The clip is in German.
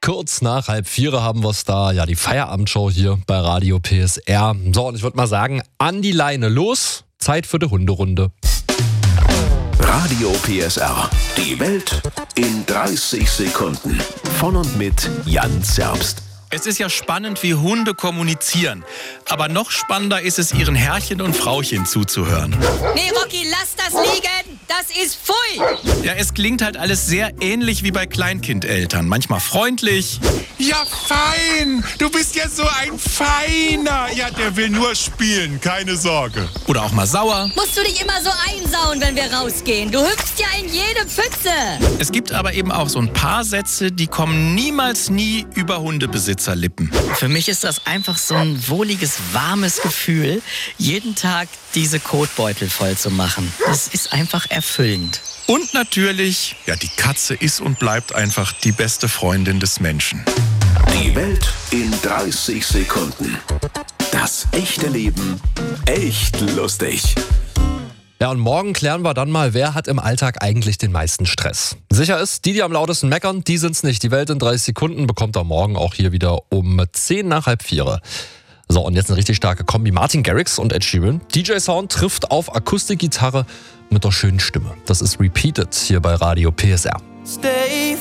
Kurz nach 3:30 haben wir es da. Ja, die Feierabendshow hier bei Radio PSR. So, und ich würde mal sagen, an die Leine los. Zeit für die Hunderunde. Radio PSR. Die Welt in 30 Sekunden. Von und mit Jan Zerbst. Es ist ja spannend, wie Hunde kommunizieren. Aber noch spannender ist es, ihren Herrchen und Frauchen zuzuhören. Nee, Rocky, lass das liegen! Das ist pfui! Ja, es klingt halt alles sehr ähnlich wie bei Kleinkindeltern. Manchmal freundlich. Ja, fein! Du bist ja so ein Feiner! Ja, der will nur spielen, keine Sorge. Oder auch mal sauer. Musst du dich immer so einsauen, wenn wir rausgehen? Du hüpfst ja in jede Pfütze! Es gibt aber eben auch so ein paar Sätze, die kommen niemals über Hundebesitzerlippen. Für mich ist das einfach so ein wohliges, warmes Gefühl, jeden Tag diese Kotbeutel voll zu machen. Das ist einfach erfüllend. Und natürlich, ja, die Katze ist und bleibt einfach die beste Freundin des Menschen. Die Welt in 30 Sekunden. Das echte Leben echt lustig. Ja, und morgen klären wir dann mal, wer hat im Alltag eigentlich den meisten Stress. Sicher ist, die am lautesten meckern, die sind's nicht. Die Welt in 30 Sekunden bekommt ihr morgen auch hier wieder um 3:10. So, und jetzt eine richtig starke Kombi. Martin Garrix und Ed Sheeran. DJ Sound trifft auf Akustikgitarre mit der schönen Stimme. Das ist Repeated hier bei Radio PSR. Stay